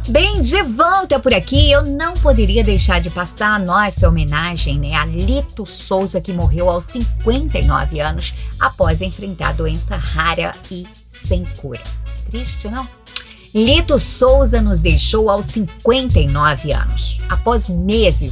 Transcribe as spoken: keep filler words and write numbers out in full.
Bem, de volta por aqui, eu não poderia deixar de passar a nossa homenagem, né, a Lito Souza, que morreu aos cinquenta e nove anos após enfrentar doença rara e sem cura. Triste, não? Lito Souza nos deixou aos cinquenta e nove anos, após meses